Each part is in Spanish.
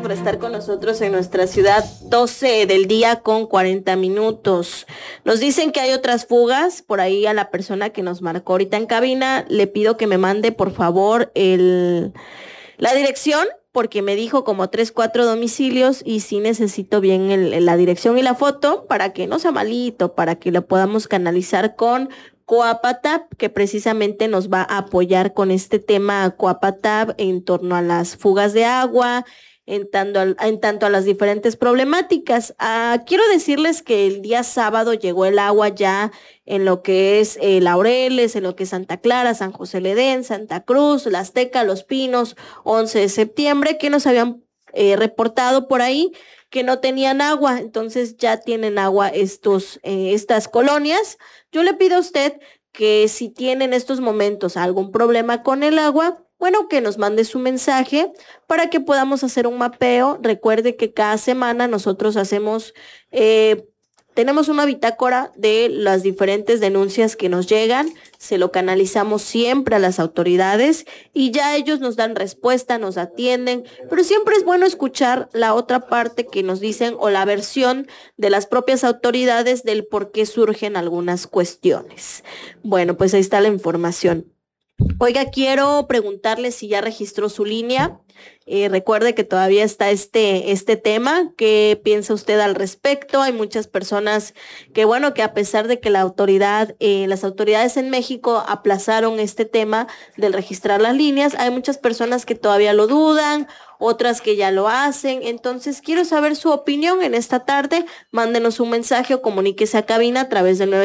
por estar con nosotros en nuestra ciudad. 12 del día con 40 minutos. Nos dicen que hay otras fugas. Por ahí a la persona que nos marcó ahorita en cabina, le pido que me mande por favor la dirección, porque me dijo como 3, 4 domicilios y sí necesito bien la dirección y la foto para que no sea malito, para que lo podamos canalizar con Coapatab, que precisamente nos va a apoyar con este tema Coapatab en torno a las fugas de agua, en tanto a las diferentes problemáticas. Quiero decirles que el día sábado llegó el agua ya en lo que es Laureles, en lo que es Santa Clara, San José Ledén, Santa Cruz, La Azteca, Los Pinos, 11 de septiembre, que nos habían reportado por ahí que no tenían agua, entonces ya tienen agua estas colonias. Yo le pido a usted que si tiene en estos momentos algún problema con el agua, bueno, que nos mande su mensaje para que podamos hacer un mapeo. Recuerde que cada semana nosotros tenemos una bitácora de las diferentes denuncias que nos llegan, se lo canalizamos siempre a las autoridades y ya ellos nos dan respuesta, nos atienden, pero siempre es bueno escuchar la otra parte que nos dicen o la versión de las propias autoridades del por qué surgen algunas cuestiones. Bueno, pues ahí está la información. Oiga, quiero preguntarle si ya registró su línea. Recuerde que todavía está este tema. ¿Qué piensa usted al respecto? Hay muchas personas que a pesar de que las autoridades en México aplazaron este tema del registrar las líneas, hay muchas personas que todavía lo dudan, otras que ya lo hacen. Entonces, quiero saber su opinión en esta tarde. Mándenos un mensaje o comuníquese a cabina a través del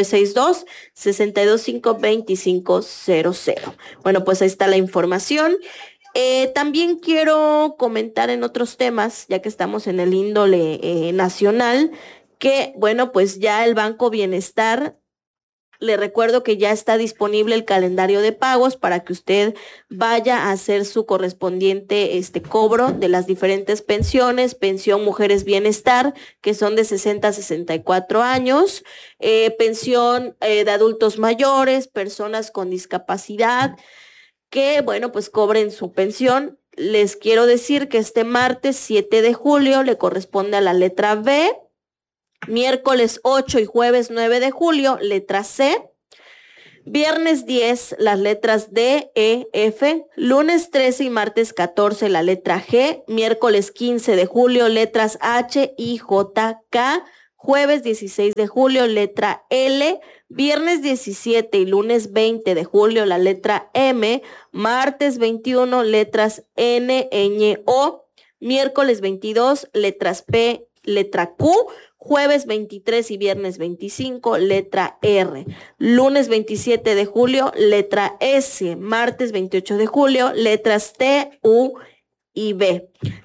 962-625-2500. Bueno, pues ahí está la información. También quiero comentar en otros temas, ya que estamos en el índole nacional, que pues ya el Banco Bienestar, le recuerdo que ya está disponible el calendario de pagos para que usted vaya a hacer su correspondiente cobro de las diferentes pensiones, pensión Mujeres Bienestar, que son de 60 a 64 años, pensión de adultos mayores, personas con discapacidad, que pues cobren su pensión. Les quiero decir que este martes 7 de julio le corresponde a la letra B, miércoles 8 y jueves 9 de julio, letra C, viernes 10, las letras D, E, F, lunes 13 y martes 14, la letra G, miércoles 15 de julio, letras H, I, J, K, jueves 16 de julio, letra L, viernes 17 y lunes 20 de julio, la letra M, martes 21, letras N, Ñ, O, miércoles 22, letras P, letra Q, jueves 23 y viernes 25, letra R, lunes 27 de julio, letra S, martes 28 de julio, letras T, U y B.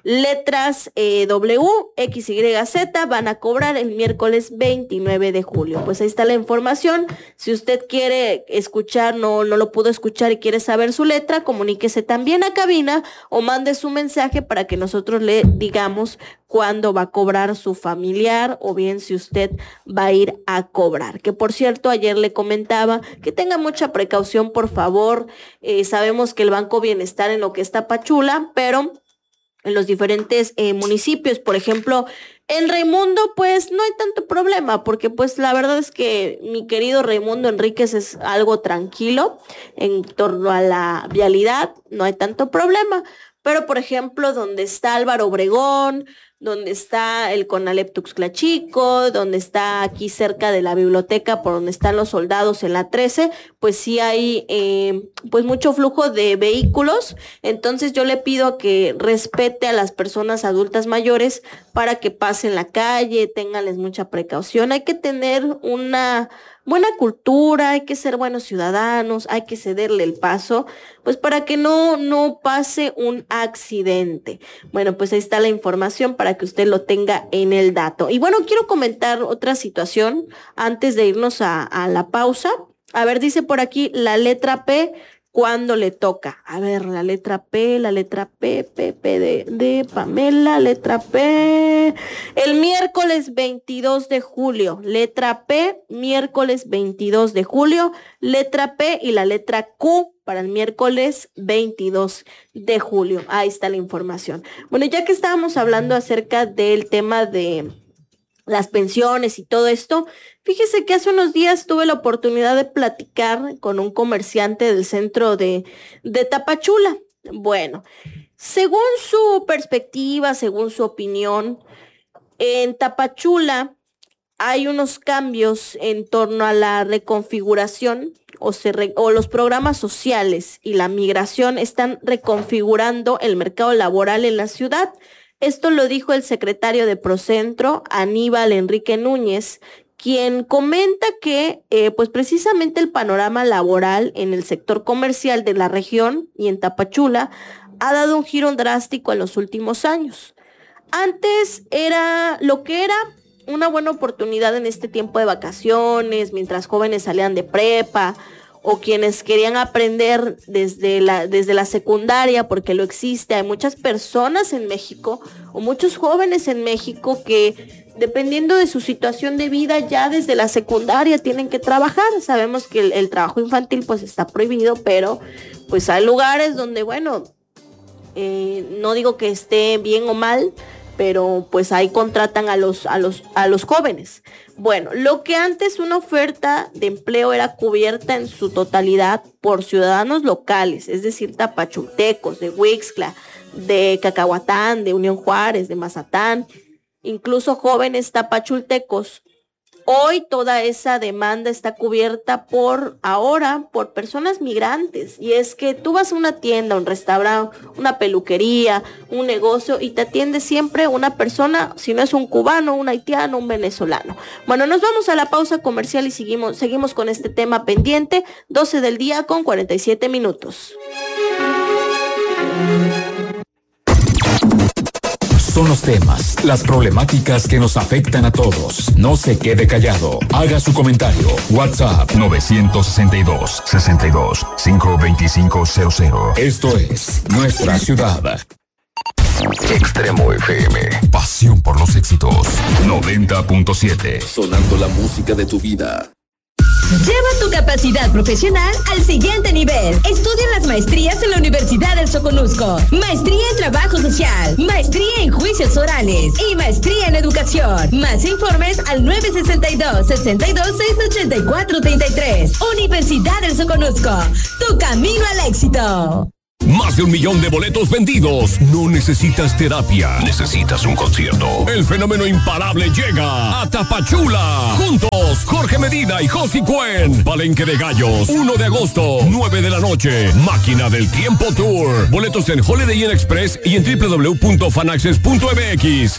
Letras W, X, Y, Z van a cobrar el miércoles 29 de julio. Pues ahí está la información. Si usted quiere escuchar, no lo pudo escuchar y quiere saber su letra, comuníquese también a cabina o mande su mensaje para que nosotros le digamos cuándo va a cobrar su familiar o bien si usted va a ir a cobrar. Que por cierto, ayer le comentaba que tenga mucha precaución, por favor. Sabemos que el Banco Bienestar en lo que está Pachula, pero en los diferentes municipios, por ejemplo, en Raimundo, pues no hay tanto problema, porque pues la verdad es que mi querido Raimundo Enríquez es algo tranquilo en torno a la vialidad, no hay tanto problema. Pero, por ejemplo, donde está Álvaro Obregón, donde está el Conalep Tuxtla Chico, donde está aquí cerca de la biblioteca, por donde están los soldados en la 13, pues sí hay pues mucho flujo de vehículos. Entonces yo le pido que respete a las personas adultas mayores para que pasen la calle, ténganles mucha precaución. Hay que tener una buena cultura, hay que ser buenos ciudadanos, hay que cederle el paso, pues para que no pase un accidente. Bueno, pues ahí está la información para que usted lo tenga en el dato. Y bueno, quiero comentar otra situación antes de irnos a la pausa. A ver, dice por aquí la letra P, cuándo le toca. A ver, la letra P, P de Pamela, letra P. El miércoles 22 de julio, letra P, miércoles 22 de julio, letra P y la letra Q para el miércoles 22 de julio. Ahí está la información. Bueno, ya que estábamos hablando acerca del tema de las pensiones y todo esto, fíjese que hace unos días tuve la oportunidad de platicar con un comerciante del centro de Tapachula. Bueno, según su perspectiva, según su opinión, en Tapachula hay unos cambios en torno a la reconfiguración o los programas sociales y la migración están reconfigurando el mercado laboral en la ciudad. Esto lo dijo el secretario de Procentro, Aníbal Enrique Núñez, quien comenta que pues precisamente el panorama laboral en el sector comercial de la región y en Tapachula ha dado un giro drástico en los últimos años. Antes era lo que era una buena oportunidad en este tiempo de vacaciones, mientras jóvenes salían de prepa o quienes querían aprender desde la secundaria, porque lo existe. Hay muchas personas en México o muchos jóvenes en México que, dependiendo de su situación de vida, ya desde la secundaria tienen que trabajar. Sabemos que el trabajo infantil pues está prohibido, pero pues hay lugares donde, bueno, no digo que esté bien o mal, pero pues ahí contratan a los jóvenes. Bueno, lo que antes una oferta de empleo era cubierta en su totalidad por ciudadanos locales, es decir, tapachultecos, de Huixtla, de Cacahuatán, de Unión Juárez, de Mazatán, incluso jóvenes tapachultecos. Hoy toda esa demanda está cubierta por personas migrantes. Y es que tú vas a una tienda, un restaurante, una peluquería, un negocio y te atiende siempre una persona, si no es un cubano, un haitiano, un venezolano. Bueno, nos vamos a la pausa comercial y seguimos con este tema pendiente. 12 del día con 47 minutos. Son los temas, las problemáticas que nos afectan a todos. No se quede callado. Haga su comentario. WhatsApp 962-52500. Esto es Nuestra Ciudad. Extremo FM. Pasión por los éxitos. 90.7. Sonando la música de tu vida. Lleva tu capacidad profesional al siguiente nivel. Estudia las maestrías en la Universidad del Soconusco. Maestría en Trabajo Social, maestría en Juicios Orales y maestría en Educación. Más informes al 962-684-33. Universidad del Soconusco. Tu camino al éxito. Más de 1 millón de boletos vendidos. No necesitas terapia. Necesitas un concierto. El fenómeno imparable llega a Tapachula. Juntos, Jorge Medina y Josi Cuen. Palenque de Gallos. 1 de agosto, 9 de la noche. Máquina del Tiempo Tour. Boletos en Holiday Inn Express y en www.fanaccess.mx.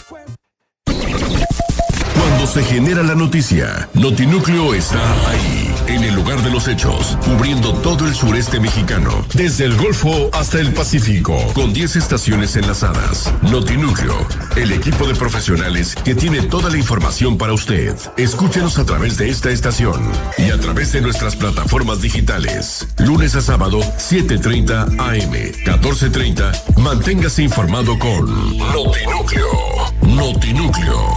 Cuando se genera la noticia, Notinúcleo está ahí, en el lugar de los hechos, cubriendo todo el sureste mexicano, desde el Golfo hasta el Pacífico, con 10 estaciones enlazadas. Notinúcleo, el equipo de profesionales que tiene toda la información para usted. Escúchenos a través de esta estación y a través de nuestras plataformas digitales. Lunes a sábado, 7:30 AM, 14:30. Manténgase informado con Notinúcleo. Notinúcleo.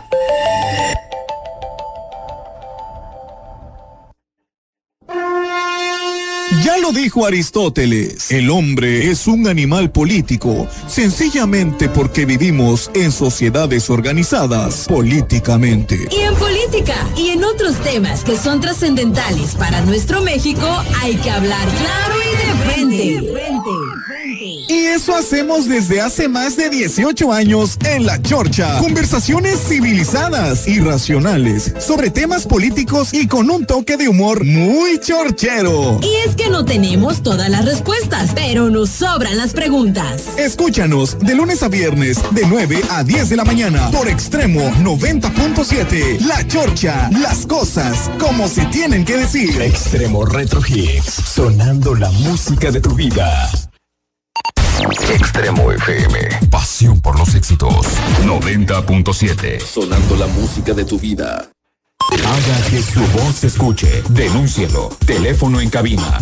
Ya lo dijo Aristóteles, el hombre es un animal político, sencillamente porque vivimos en sociedades organizadas políticamente. Y en política y en otros temas que son trascendentales para nuestro México, hay que hablar claro y de frente. Y eso hacemos desde hace más de 18 años en La Chorcha. Conversaciones civilizadas y racionales sobre temas políticos y con un toque de humor muy chorchero. Y es que no tenemos todas las respuestas, pero nos sobran las preguntas. Escúchanos de lunes a viernes de 9 a 10 de la mañana por Extremo 90.7. La Chorcha, las cosas como se tienen que decir. Extremo Retro Hits, sonando la música de tu vida. Extremo FM. Pasión por los éxitos. 90.7. Sonando la música de tu vida. Haga que su voz se escuche. Denúncielo. Teléfono en cabina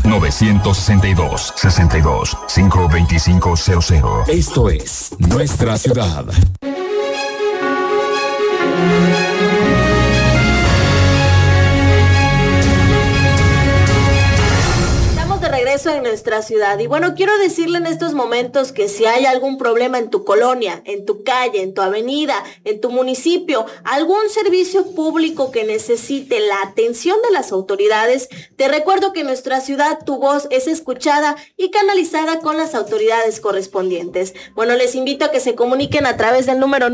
962-62-52500. Esto es Nuestra Ciudad. Regreso en Nuestra Ciudad. Y bueno, quiero decirle en estos momentos que si hay algún problema en tu colonia, en tu calle, en tu avenida, en tu municipio, algún servicio público que necesite la atención de las autoridades, te recuerdo que en Nuestra Ciudad tu voz es escuchada y canalizada con las autoridades correspondientes. Bueno, les invito a que se comuniquen a través del número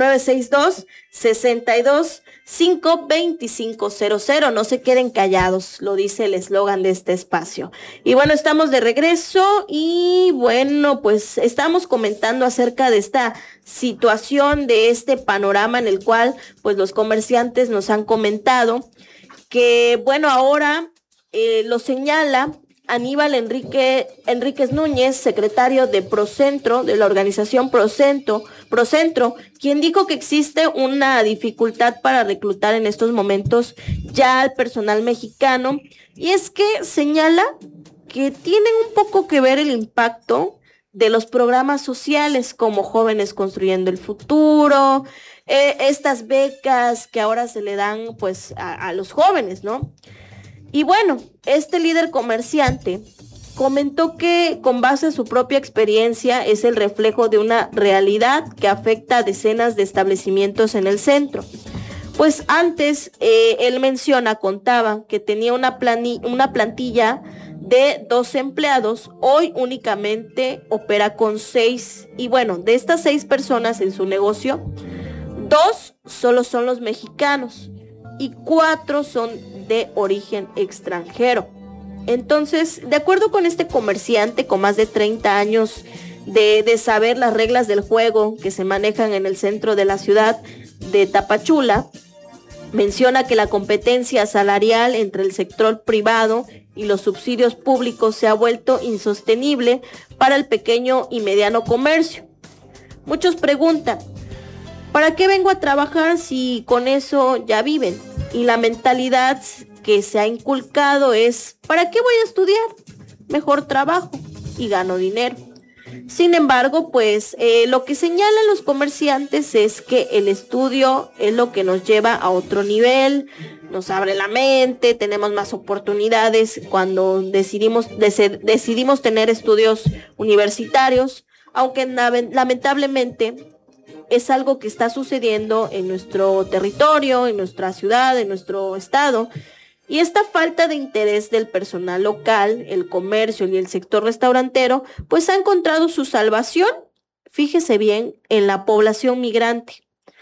962-62-52500. No se queden callados, lo dice el eslogan de este espacio. Y bueno, estamos de regreso y bueno, pues estamos comentando acerca de esta situación, de este panorama en el cual pues los comerciantes nos han comentado que bueno, ahora lo señala Aníbal Enríquez Núñez, secretario de Procentro, de la organización Procentro, quien dijo que existe una dificultad para reclutar en estos momentos ya al personal mexicano, y es que señala que tienen un poco que ver el impacto de los programas sociales como Jóvenes Construyendo el Futuro, estas becas que ahora se le dan pues a los jóvenes, ¿no? Y bueno, este líder comerciante comentó que con base a su propia experiencia es el reflejo de una realidad que afecta a decenas de establecimientos en el centro. Pues antes, él contaba que tenía una plantilla de 12 empleados, hoy únicamente opera con 6. Y bueno, de estas 6 personas en su negocio, 2 solo son los mexicanos y 4 son de origen extranjero. Entonces, de acuerdo con este comerciante con más de 30 años de saber las reglas del juego que se manejan en el centro de la ciudad de Tapachula, menciona que la competencia salarial entre el sector privado y los subsidios públicos se ha vuelto insostenible para el pequeño y mediano comercio. Muchos preguntan, ¿para qué vengo a trabajar si con eso ya viven? Y la mentalidad que se ha inculcado es, ¿para qué voy a estudiar? Mejor trabajo y gano dinero. Sin embargo, pues lo que señalan los comerciantes es que el estudio es lo que nos lleva a otro nivel, nos abre la mente, tenemos más oportunidades cuando decidimos tener estudios universitarios, aunque lamentablemente es algo que está sucediendo en nuestro territorio, en nuestra ciudad, en nuestro estado. Y esta falta de interés del personal local, el comercio y el sector restaurantero, pues ha encontrado su salvación, fíjese bien, en la población migrante.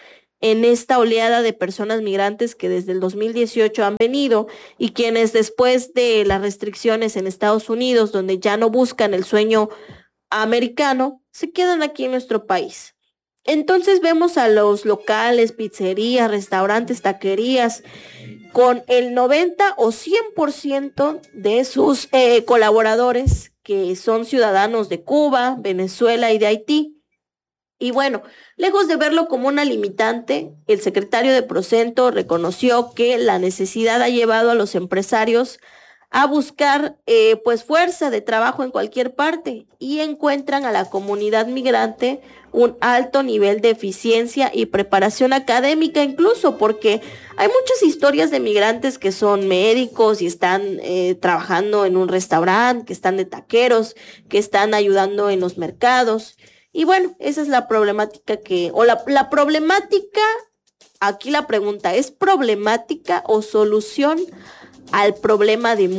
En esta oleada de personas migrantes que desde el 2018 han venido y quienes después de las restricciones en Estados Unidos, donde ya no buscan el sueño americano, se quedan aquí en nuestro país. Entonces vemos a los locales, pizzerías, restaurantes, taquerías, con el 90 o 100% de sus colaboradores que son ciudadanos de Cuba, Venezuela y de Haití. Y bueno, lejos de verlo como una limitante, el secretario de Procentro reconoció que la necesidad ha llevado a los empresarios a buscar pues fuerza de trabajo en cualquier parte y encuentran a la comunidad migrante un alto nivel de eficiencia y preparación académica, incluso porque hay muchas historias de migrantes que son médicos y están trabajando en un restaurante, que están de taqueros, que están ayudando en los mercados. Y bueno, esa es la problemática la problemática, aquí la pregunta, ¿es problemática o solución al problema de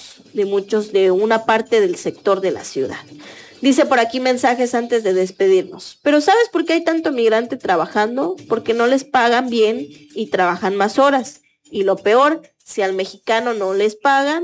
una parte del sector de la ciudad? Dice por aquí mensajes antes de despedirnos. Pero ¿sabes por qué hay tanto migrante trabajando? Porque no les pagan bien y trabajan más horas. Y lo peor, si al mexicano no les pagan,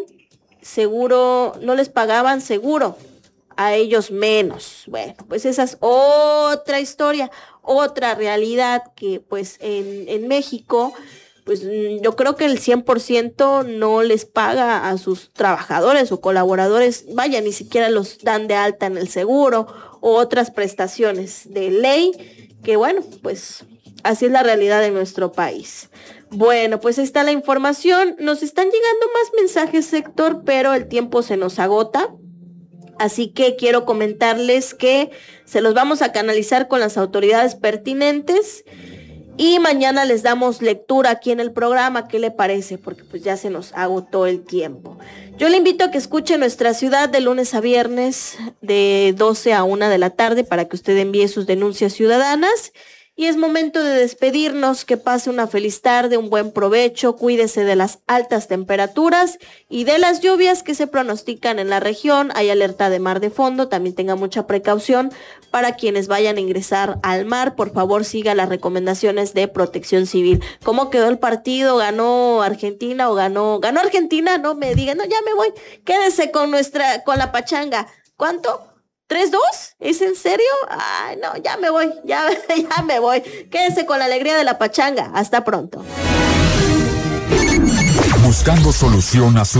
no les pagaban seguro, a ellos menos. Bueno, pues esa es otra historia, otra realidad que pues en México, pues yo creo que el 100% no les paga a sus trabajadores o colaboradores, vaya, ni siquiera los dan de alta en el seguro o otras prestaciones de ley, que bueno, pues Así es la realidad de nuestro país. Bueno, pues ahí está la información. Nos están llegando más mensajes, Héctor, pero el tiempo se nos agota. Así que quiero comentarles que se los vamos a canalizar con las autoridades pertinentes y mañana les damos lectura aquí en el programa. ¿Qué le parece? Porque pues ya se nos agotó el tiempo. Yo le invito a que escuche Nuestra Ciudad de lunes a viernes de 12 a 1 de la tarde para que usted envíe sus denuncias ciudadanas. Y es momento de despedirnos, que pase una feliz tarde, un buen provecho, cuídese de las altas temperaturas y de las lluvias que se pronostican en la región. Hay alerta de mar de fondo, también tenga mucha precaución para quienes vayan a ingresar al mar. Por favor, siga las recomendaciones de Protección Civil. ¿Cómo quedó el partido? ¿Ganó Argentina o ganó Argentina? No me digan, no, ya me voy. Quédese con la pachanga. ¿Cuánto? ¿3-2? ¿Es en serio? Ay, no, ya me voy, ya me voy. Quédese con la alegría de la pachanga. Hasta pronto. Buscando solución a su